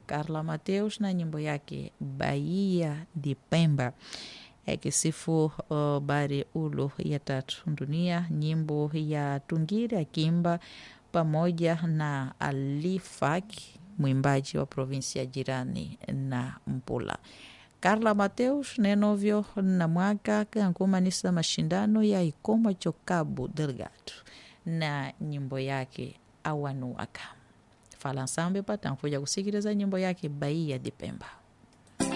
Carla Mateus na nyimbo yake Bahia de Pemba akisifu bari ulo ya tatu dunia, nyimbo ya Tungiri akiimba pamoja na Alifaki, mwimbaji wa provinsia jirani na Mpula. Carla Mateus nenovyo na mwaka kankumanisa mashindano ya Ikoma Cabo Delgado na nyimbo yake Awanuaka. Fala nsambe patankuja kusikiliza nyimbo yake Bahia de Pemba.